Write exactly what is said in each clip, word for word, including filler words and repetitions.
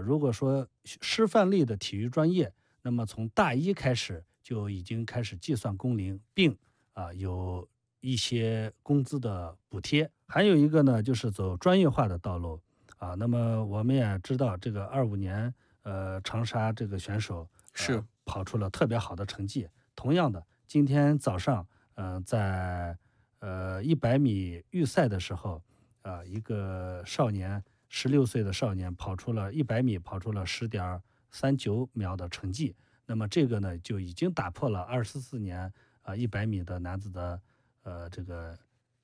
如果说师范类的体育专业，那么从大一开始就已经开始计算工龄，并啊有一些工资的补贴。还有一个呢，就是走专业化的道路啊。那么我们也知道，这个二五年呃长沙这个选手、呃、 是跑出了特别好的成绩。同样的，今天早上嗯、呃、在呃一百米预赛的时候啊、呃，一个少年十六岁的少年跑出了一百米跑出了十点三九秒的成绩。那么这个呢，就已经打破了二十四年啊一百米的男子的呃这个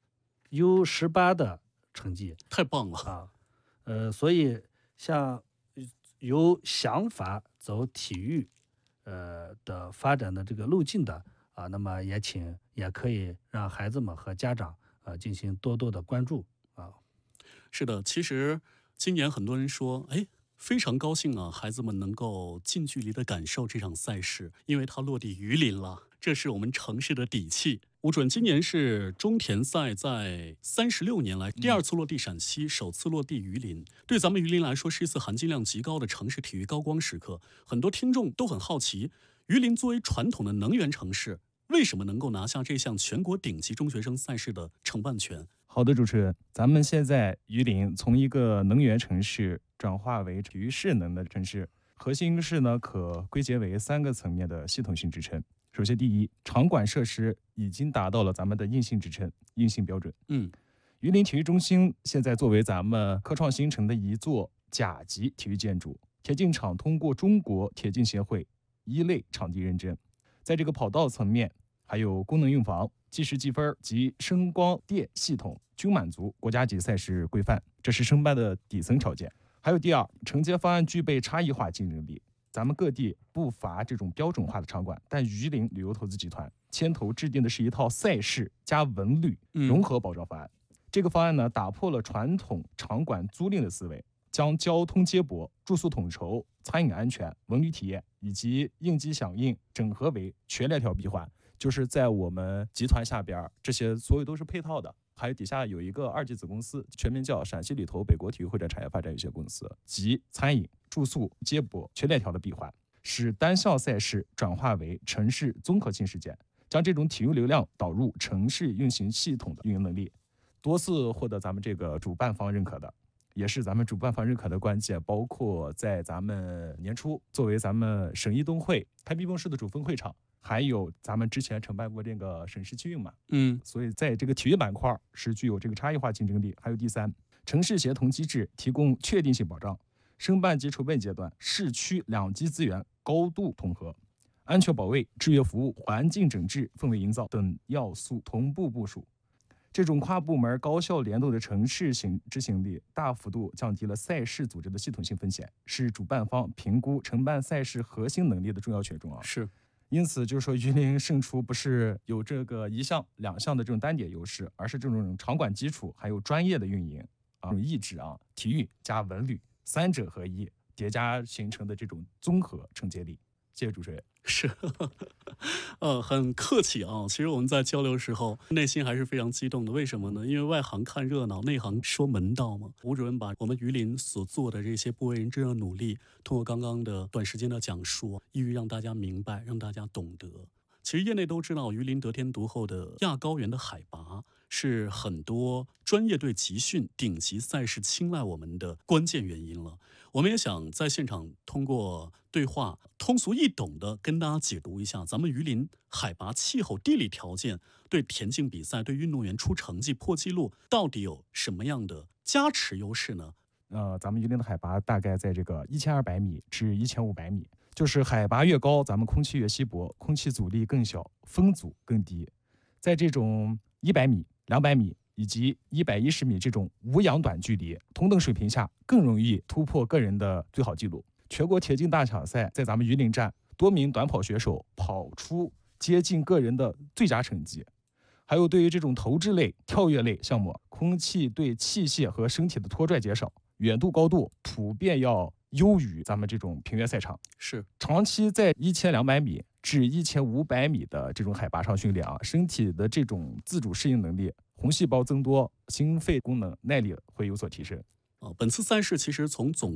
U 十八的成绩， 太棒了啊！呃，所以像有想法走体育呃的发展的这个路径的啊，那么也请也可以让孩子们和家长啊进行多多的关注啊。 是的，其实今年很多人说，哎。非常高兴啊，孩子们能够近距离的感受这场赛事，因为它落地榆林了，这是我们城市的底气。吴主任，今年是中田赛在三十六年来第二次落地陕西，首次落地榆林。对咱们榆林来说，是一次含金量极高的城市体育高光时刻。很多听众都很好奇，榆林作为传统的能源城市，为什么能够拿下这项全国顶级中学生赛事的承办权？ 好的，主持人，咱们现在榆林从一个能源城市转化为体育势能的城市，核心优势呢可归结为三个层面的系统性支撑。首先，第一，场馆设施已经达到了咱们的硬性支撑、硬性标准。 嗯， 榆林体育中心现在作为咱们科创新城的一座甲级体育建筑，田径场通过中国田径协会一类场地认证，在这个跑道层面，还有功能用房、计时计分及声光电系统均满足国家级赛事规范，这是申办的底层条件。还有第二，承接方案具备差异化竞争力。咱们各地不乏这种标准化的场馆，但榆林旅游投资集团牵头制定的是一套赛事加文旅融合保障方案。嗯、这个方案呢，打破了传统场馆租赁的思维，将交通接驳、住宿统筹、餐饮安全、文旅体验以及应急响应整合为全链条闭环。就是在我们集团下边，这些所有都是配套的。还有底下有一个二级子公司，全名叫陕西旅投北国体育会展产业发展有限公司，集餐饮、住宿、接驳全链条的闭环，使单项赛事转化为城市综合性事件，将这种体育流量导入城市运行系统的运营能力，多次获得咱们这个主办方认可的。也是咱们主办方认可的关键，包括在咱们年初作为咱们省一冬会太平宫市的主分会场，还有咱们之前承办过这个省市七运嘛， 嗯， 所以在这个体育板块是具有这个差异化竞争力。还有第三，城市协同机制提供确定性保障，申办及筹备阶段市区两级资源高度统合，安全保卫、制约服务、环境整治、氛围营造等要素同步部署。这种跨部门高效联动的城市型执行力，大幅度降低了赛事组织的系统性风险，是主办方评估承办赛事核心能力的重要权重啊。 是， 因此就是说，榆林胜出不是有这个一项两项的这种单点优势，而是这种场馆基础还有专业的运营啊、意志啊，体育加文旅三者合一叠加形成的这种综合承接力。谢谢主持人。 是，呃，很客气啊。其实我们在交流的时候，内心还是非常激动的。为什么呢？因为外行看热闹，内行说门道嘛。吴主任把我们榆林所做的这些不为人知的努力，通过刚刚的短时间的讲述，意欲让大家明白，让大家懂得。其实业内都知道，榆林得天独厚的亚高原的海拔是很多专业队集训、顶级赛事青睐我们的关键原因了。我们也想在现场通过对话，通俗易懂的跟大家解读一下，咱们榆林海拔、气候、地理条件对田径比赛、对运动员出成绩、破纪录到底有什么样的加持优势呢？ 呃，咱们榆林的海拔大概在这个一千二百米至一千五百米，就是海拔越高，咱们空气越稀薄，空气阻力更小，风阻更低。在这种一百米、两百米以及一百一十米这种无氧短距离同等水平下，更容易突破个人的最好纪录。全国田径大奖赛在咱们榆林站，多名短跑选手跑出接近个人的最佳成绩。还有对于这种投掷类、跳跃类项目，空气对器械和身体的拖拽减少，远度高度普遍要优于咱们这种平原赛场。 是长期在一千两百米至一千五百米的这种海拔上训练啊，身体的这种自主适应能力、红细胞增多、心肺功能耐力会有所提升。 啊，本次赛事其实从总